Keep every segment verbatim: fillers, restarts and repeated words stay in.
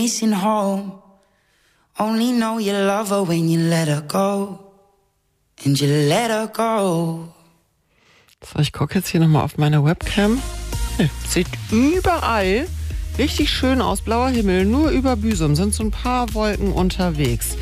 missing home. Only know you love her when you let her go. And you let her go. So, ich gucke jetzt hier nochmal auf meine Webcam. Sieht überall richtig schön aus. Blauer Himmel, nur über Büsum sind so ein paar Wolken unterwegs.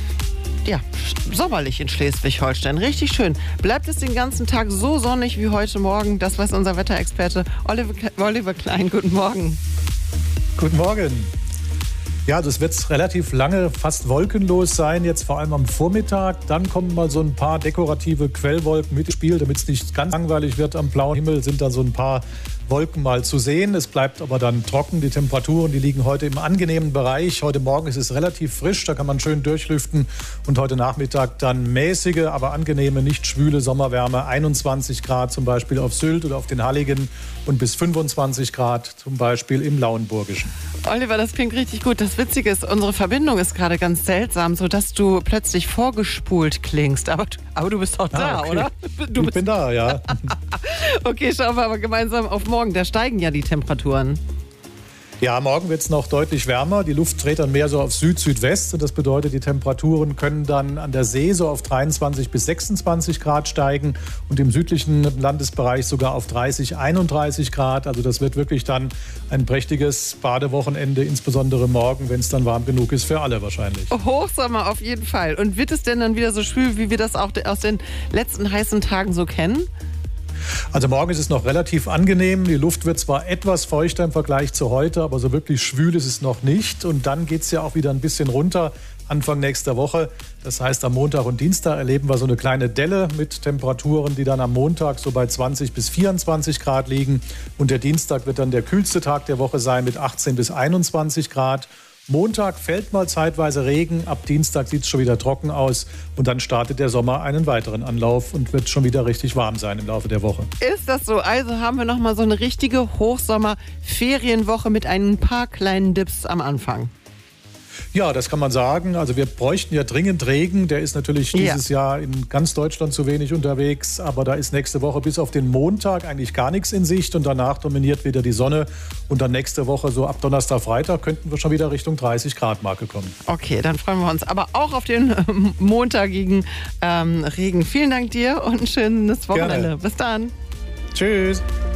Ja, sommerlich in Schleswig-Holstein. Richtig schön. Bleibt es den ganzen Tag so sonnig wie heute Morgen? Das weiß unser Wetterexperte Oliver, Oliver Klein. Guten Morgen. Guten Morgen. Ja, das wird relativ lange fast wolkenlos sein, jetzt vor allem am Vormittag. Dann kommen mal so ein paar dekorative Quellwolken mit ins Spiel, damit es nicht ganz langweilig wird. Am blauen Himmel sind dann so ein paar Wolken mal zu sehen. Es bleibt aber dann trocken. Die Temperaturen, die liegen heute im angenehmen Bereich. Heute Morgen ist es relativ frisch, da kann man schön durchlüften. Und heute Nachmittag dann mäßige, aber angenehme, nicht schwüle Sommerwärme. einundzwanzig Grad zum Beispiel auf Sylt oder auf den Halligen und bis fünfundzwanzig Grad zum Beispiel im Lauenburgischen. Oliver, das klingt richtig gut. Das Witzige ist, unsere Verbindung ist gerade ganz seltsam, sodass du plötzlich vorgespult klingst. Aber, aber du bist auch da, ah, okay. oder? Du ich bist bin da, ja. Okay, schauen wir aber gemeinsam auf morgen. Da steigen ja die Temperaturen. Ja, morgen wird es noch deutlich wärmer. Die Luft dreht dann mehr so auf Süd-Südwest. Und das bedeutet, die Temperaturen können dann an der See so auf dreiundzwanzig bis sechsundzwanzig Grad steigen und im südlichen Landesbereich sogar auf dreißig, einunddreißig Grad. Also das wird wirklich dann ein prächtiges Badewochenende, insbesondere morgen, wenn es dann warm genug ist für alle wahrscheinlich. Hochsommer auf jeden Fall. Und wird es denn dann wieder so schwül, wie wir das auch aus den letzten heißen Tagen so kennen? Also morgen ist es noch relativ angenehm. Die Luft wird zwar etwas feuchter im Vergleich zu heute, aber so wirklich schwül ist es noch nicht. Und dann geht es ja auch wieder ein bisschen runter Anfang nächster Woche. Das heißt, am Montag und Dienstag erleben wir so eine kleine Delle mit Temperaturen, die dann am Montag so bei zwanzig bis vierundzwanzig Grad liegen. Und der Dienstag wird dann der kühlste Tag der Woche sein mit achtzehn bis einundzwanzig Grad. Montag fällt mal zeitweise Regen, ab Dienstag sieht es schon wieder trocken aus und dann startet der Sommer einen weiteren Anlauf und wird schon wieder richtig warm sein im Laufe der Woche. Ist das so? Also haben wir nochmal so eine richtige Hochsommer-Ferienwoche mit ein paar kleinen Dips am Anfang. Ja, das kann man sagen. Also wir bräuchten ja dringend Regen. Der ist natürlich dieses ja. Jahr in ganz Deutschland zu wenig unterwegs. Aber da ist nächste Woche bis auf den Montag eigentlich gar nichts in Sicht. Und danach dominiert wieder die Sonne. Und dann nächste Woche, so ab Donnerstag, Freitag, könnten wir schon wieder Richtung dreißig Grad Marke kommen. Okay, dann freuen wir uns aber auch auf den montagigen ähm, Regen. Vielen Dank dir und ein schönes Wochenende. Gerne. Bis dann. Tschüss.